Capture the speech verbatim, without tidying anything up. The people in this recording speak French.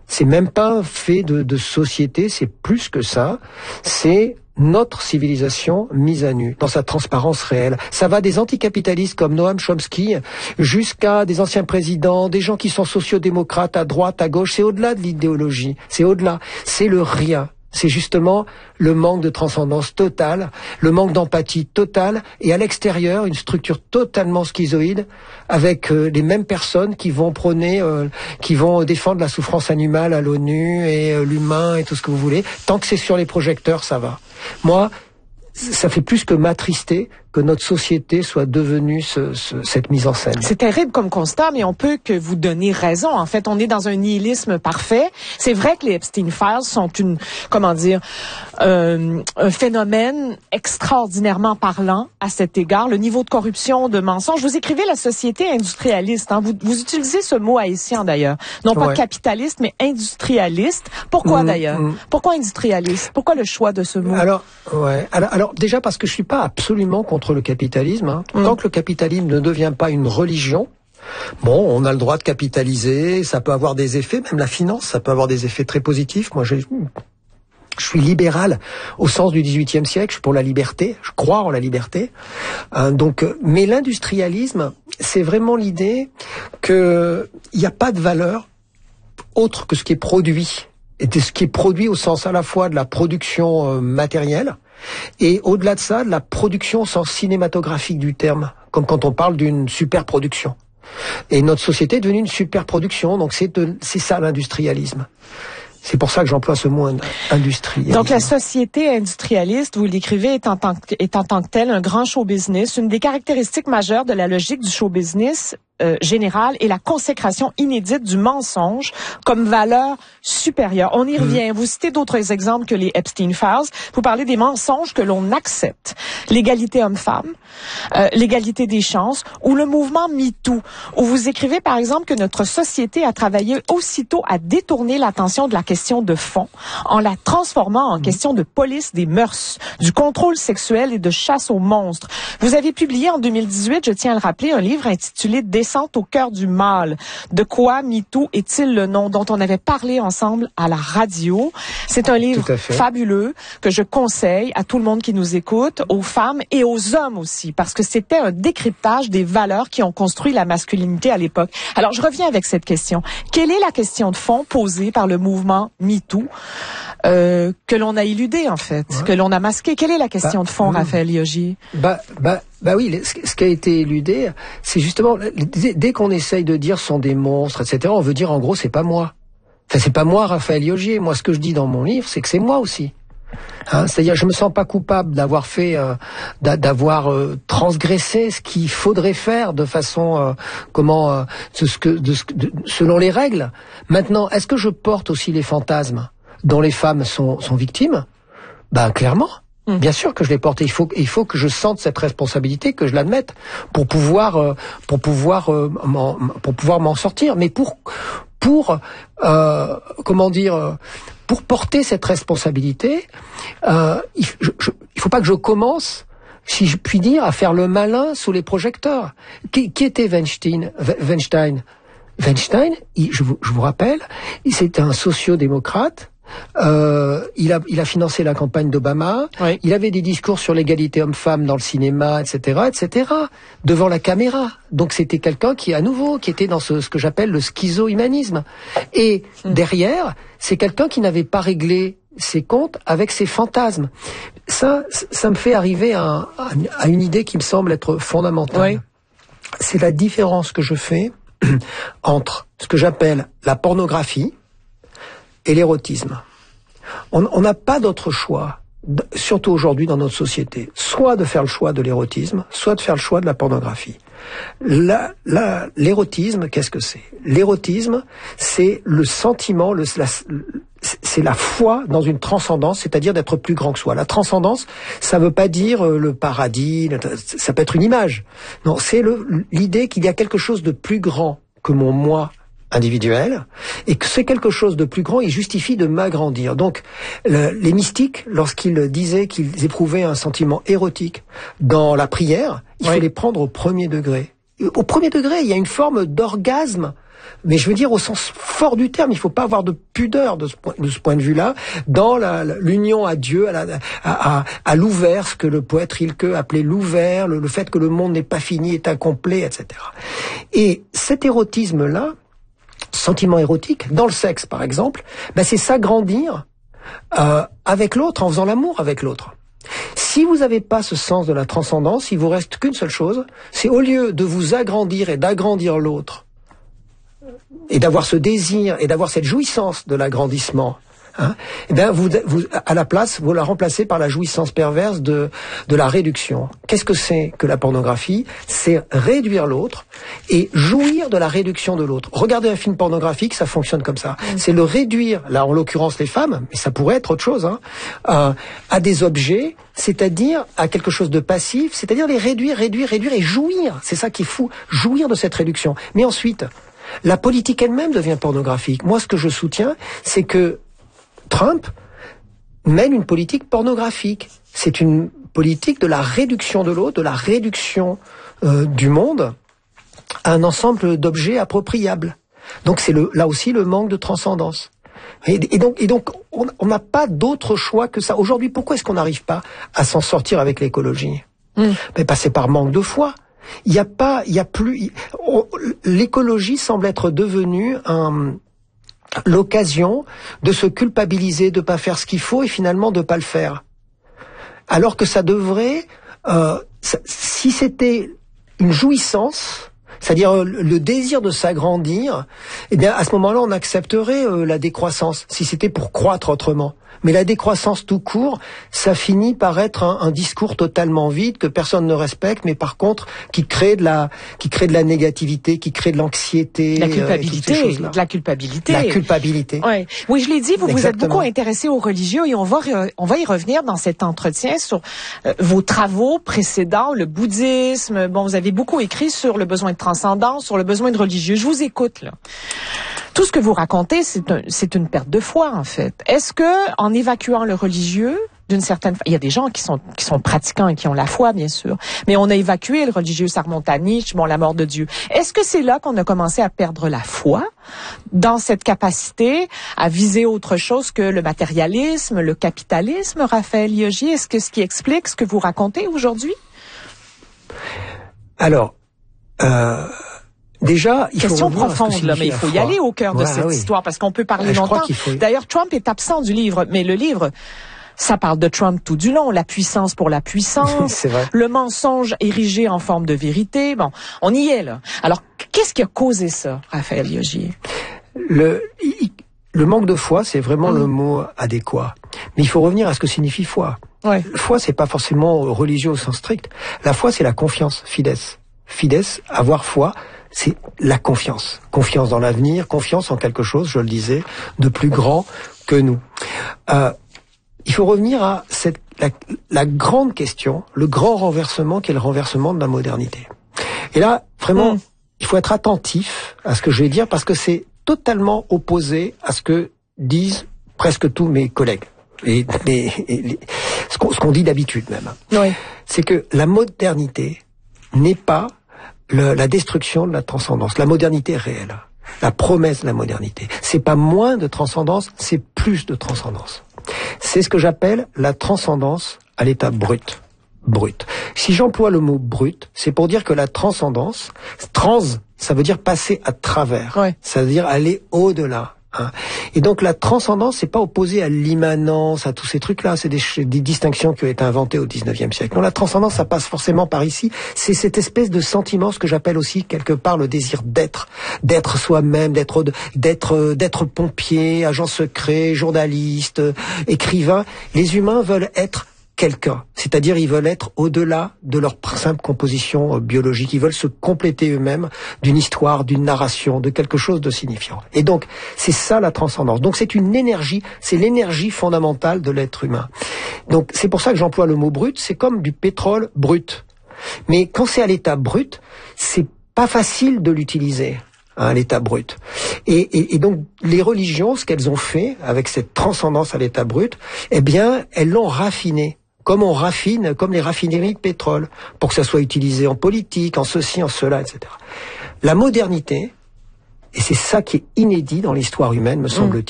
C'est même pas un fait de, de société, c'est plus que ça. C'est notre civilisation mise à nu, dans sa transparence réelle. Ça va des anticapitalistes comme Noam Chomsky jusqu'à des anciens présidents, des gens qui sont sociodémocrates à droite, à gauche. C'est au-delà de l'idéologie, c'est au-delà. C'est le rien. C'est justement le manque de transcendance totale, le manque d'empathie totale, et à l'extérieur, une structure totalement schizoïde, avec euh, les mêmes personnes qui vont prôner, euh, qui vont défendre la souffrance animale à l'ONU, et euh, l'humain, et tout ce que vous voulez. Tant que c'est sur les projecteurs, ça va. Moi, ça fait plus que m'attrister que notre société soit devenue ce, ce, cette mise en scène. C'est terrible comme constat, mais on peut que vous donner raison. En fait, on est dans un nihilisme parfait. C'est vrai que les Epstein Files sont une, comment dire, euh, un phénomène extraordinairement parlant à cet égard. Le niveau de corruption, de mensonges. Vous écrivez la société industrialiste. Hein? Vous, vous utilisez ce mot haïtien d'ailleurs. Non pas ouais. capitaliste, mais industrialiste. Pourquoi mmh, d'ailleurs mmh. Pourquoi industrialiste? Pourquoi le choix de ce mot? Alors, ouais. Alors, alors déjà parce que je suis pas absolument contre le capitalisme. Hein. Mmh. Tant que le capitalisme ne devient pas une religion, bon, on a le droit de capitaliser, ça peut avoir des effets, même la finance, ça peut avoir des effets très positifs. Moi, je, je suis libéral au sens du dix-huitième siècle, je suis pour la liberté, je crois en la liberté. Euh, donc, mais l'industrialisme, c'est vraiment l'idée qu'il n'y a pas de valeur autre que ce qui est produit. Et de ce qui est produit au sens à la fois de la production euh, matérielle, et au-delà de ça, de la production au sens cinématographique du terme, comme quand on parle d'une superproduction. Et notre société est devenue une superproduction, donc c'est, de, c'est ça l'industrialisme. C'est pour ça que j'emploie ce mot industrialisme. Donc la société industrialiste, vous l'écrivez, est en tant que, est en tant que telle un grand show business. Une des caractéristiques majeures de la logique du show business euh, général est la consécration inédite du mensonge comme valeur supérieure. On y revient. Mmh. Vous citez d'autres exemples que les Epstein Files. Vous parlez des mensonges que l'on accepte. L'égalité homme-femme, euh, l'égalité des chances ou le mouvement MeToo, où vous écrivez par exemple que notre société a travaillé aussitôt à détourner l'attention de la question de fond en la transformant en mmh. question de police des mœurs, du contrôle sexuel et de chasse aux monstres. Vous avez publié en deux mille dix-huit, je tiens à le rappeler, un livre intitulé Descente au cœur du mal. De quoi MeToo est-il le nom, dont on avait parlé ensemble à la radio. C'est un livre fabuleux que je conseille à tout le monde qui nous écoute, aux femmes et aux hommes aussi, parce que c'était un décryptage des valeurs qui ont construit la masculinité à l'époque. Alors, je reviens avec cette question. Quelle est la question de fond posée par le mouvement MeToo euh, que l'on a éludé, en fait, ouais. que l'on a masqué? Quelle est la question bah, de fond, mmh. Raphaël Liogi? Bah, bah, bah oui, ce qui a été éludé, c'est justement, dès qu'on essaye de dire ce sont des monstres, et cetera, on veut dire, en gros, c'est pas moi. Enfin, c'est pas moi, Raphaël Liogi. Moi, ce que je dis dans mon livre, c'est que c'est moi aussi. Hein, c'est-à-dire, je me sens pas coupable d'avoir fait, euh, d'avoir euh, transgressé ce qu'il faudrait faire de façon, euh, comment, euh, de ce que, de ce, de, selon les règles. Maintenant, est-ce que je porte aussi les fantasmes dont les femmes sont, sont victimes? Ben, clairement. Mmh. Bien sûr que je les porte. Il faut, il faut que je sente cette responsabilité, que je l'admette, pour pouvoir, euh, pour pouvoir, euh, m'en, pour pouvoir m'en sortir. Mais pour, pour, euh, comment dire, pour porter cette responsabilité, euh, il, je, je, il faut pas que je commence, si je puis dire, à faire le malin sous les projecteurs. Qui, qui était Weinstein? Weinstein, Weinstein, il, je, vous, je vous rappelle, c'était un sociodémocrate. Euh, il a, il a financé la campagne d'Obama. Oui. Il avait des discours sur l'égalité homme-femme dans le cinéma, et cetera, et cetera, devant la caméra. Donc c'était quelqu'un qui, à nouveau, qui était dans ce, ce que j'appelle le schizo-humanisme. Et mmh. derrière, c'est quelqu'un qui n'avait pas réglé ses comptes avec ses fantasmes. Ça, ça me fait arriver à, à une idée qui me semble être fondamentale. Oui. C'est la différence que je fais entre ce que j'appelle la pornographie et l'érotisme. On n'a pas d'autre choix, surtout aujourd'hui dans notre société, soit de faire le choix de l'érotisme, soit de faire le choix de la pornographie. La, la, l'érotisme, qu'est-ce que c'est? L'érotisme, c'est le sentiment, le, la, c'est la foi dans une transcendance, c'est-à-dire d'être plus grand que soi. La transcendance, ça veut pas dire le paradis, ça peut être une image. Non, c'est le, l'idée qu'il y a quelque chose de plus grand que mon moi individuel, et que c'est quelque chose de plus grand, il justifie de m'agrandir. Donc, le, les mystiques, lorsqu'ils disaient qu'ils éprouvaient un sentiment érotique dans la prière, il oui. faut les prendre au premier degré. au premier degré, il y a une forme d'orgasme. Mais je veux dire au sens fort du terme, il faut pas avoir de pudeur de ce point de, ce point de vue-là dans la, l'union à Dieu, à, la, à, à, à l'ouvert, ce que le poète Rilke appelait l'ouvert, le, le fait que le monde n'est pas fini, est incomplet, et cetera. Et cet érotisme-là, sentiment érotique, dans le sexe par exemple, ben c'est s'agrandir euh, avec l'autre, en faisant l'amour avec l'autre. Si vous n'avez pas ce sens de la transcendance, il vous reste qu'une seule chose, c'est au lieu de vous agrandir et d'agrandir l'autre, et d'avoir ce désir et d'avoir cette jouissance de l'agrandissement, hein, eh bien vous, vous, à la place, vous la remplacez par la jouissance perverse de, de la réduction. Qu'est-ce que c'est que la pornographie? C'est réduire l'autre et jouir de la réduction de l'autre. Regardez un film pornographique, ça fonctionne comme ça. Mmh. C'est le réduire, là en l'occurrence les femmes, mais ça pourrait être autre chose, hein, euh, à des objets, c'est-à-dire à quelque chose de passif, c'est-à-dire les réduire, réduire, réduire et jouir. C'est ça qui est fou, jouir de cette réduction. Mais ensuite, la politique elle-même devient pornographique. Moi, ce que je soutiens, c'est que Trump mène une politique pornographique. C'est une politique de la réduction de l'autre, de la réduction euh, du monde à un ensemble d'objets appropriables. Donc c'est le, là aussi le manque de transcendance. Et, et donc, et donc on n'a pas d'autre choix que ça. Aujourd'hui, pourquoi est-ce qu'on n'arrive pas à s'en sortir avec l'écologie? mmh. Mais passer par manque de foi. Il n'y a pas, il y a plus. On, l'écologie semble être devenue un, l'occasion de se culpabiliser, de pas faire ce qu'il faut et finalement de pas le faire. Alors que ça devrait, euh, ça, si c'était une jouissance, c'est-à-dire le désir de s'agrandir, eh bien à ce moment-là on accepterait euh, la décroissance. Si c'était pour croître autrement. Mais la décroissance tout court, ça finit par être un, un discours totalement vide que personne ne respecte, mais par contre qui crée de la, qui crée de la négativité, qui crée de l'anxiété, la culpabilité, euh, de la culpabilité, la culpabilité. Ouais. Oui, je l'ai dit, vous Exactement. vous êtes beaucoup intéressé aux religieux et on va on va y revenir dans cet entretien sur euh, vos travaux précédents, le bouddhisme. Bon, vous avez beaucoup écrit sur le besoin de transcendance, sur le besoin de religieux. Je vous écoute là. Tout ce que vous racontez, c'est un, c'est une perte de foi, en fait. Est-ce que, en évacuant le religieux, d'une certaine façon, il y a des gens qui sont, qui sont pratiquants et qui ont la foi, bien sûr, mais on a évacué le religieux, ça remonte à Nietzsche, bon, la mort de Dieu. Est-ce que c'est là qu'on a commencé à perdre la foi dans cette capacité à viser autre chose que le matérialisme, le capitalisme, Raphaël Liogier? Est-ce que ce qui explique ce que vous racontez aujourd'hui? Alors, euh... Déjà, il Question faut profonde, là, mais il faut y aller au cœur de ouais, cette oui. histoire, parce qu'on peut parler ouais, longtemps. Faut... D'ailleurs, Trump est absent du livre, mais le livre, ça parle de Trump tout du long, la puissance pour la puissance, c'est vrai. Le mensonge érigé en forme de vérité. Bon, on y est, là. Alors, qu'est-ce qui a causé ça, Raphaël Liogier? Le, le manque de foi, c'est vraiment mmh. le mot adéquat. Mais il faut revenir à ce que signifie foi. Ouais. Foi, c'est pas forcément religieux au sens strict. La foi, c'est la confiance, fides. Fides, avoir foi, c'est la confiance. Confiance dans l'avenir, confiance en quelque chose, je le disais, de plus grand que nous. Euh, il faut revenir à cette, la, la grande question, le grand renversement qui est le renversement de la modernité. Et là, vraiment, mmh. il faut être attentif à ce que je vais dire parce que c'est totalement opposé à ce que disent presque tous mes collègues. Et, et, et, et ce qu'on, ce qu'on dit d'habitude même. Oui. C'est que la modernité n'est pas Le, la destruction de la transcendance, la modernité réelle, la promesse de la modernité. C'est pas moins de transcendance, c'est plus de transcendance. C'est ce que j'appelle la transcendance à l'état brut. Brut. Si j'emploie le mot brut, c'est pour dire que la transcendance, trans, ça veut dire passer à travers. Ouais. Ça veut dire aller au-delà. Hein. Et donc la transcendance, c'est pas opposé à l'immanence, à tous ces trucs-là. C'est des, des distinctions qui ont été inventées au dix-neuvième siècle. Non, la transcendance, ça passe forcément par ici. C'est cette espèce de sentiment, ce que j'appelle aussi quelque part le désir d'être, d'être soi-même, d'être, d'être, d'être pompier, agent secret, journaliste, écrivain. Les humains veulent être quelqu'un, c'est-à-dire ils veulent être au-delà de leur simple composition biologique, ils veulent se compléter eux-mêmes d'une histoire, d'une narration, de quelque chose de signifiant. Et donc, c'est ça la transcendance. Donc c'est une énergie, c'est l'énergie fondamentale de l'être humain. Donc c'est pour ça que j'emploie le mot brut, c'est comme du pétrole brut. Mais quand c'est à l'état brut, c'est pas facile de l'utiliser. À l'état brut. Et, et, et donc, les religions, ce qu'elles ont fait avec cette transcendance à l'état brut, eh bien, elles l'ont raffiné comme on raffine, comme les raffineries de pétrole, pour que ça soit utilisé en politique, en ceci, en cela, et cetera. La modernité, et c'est ça qui est inédit dans l'histoire humaine, me semble-t-il,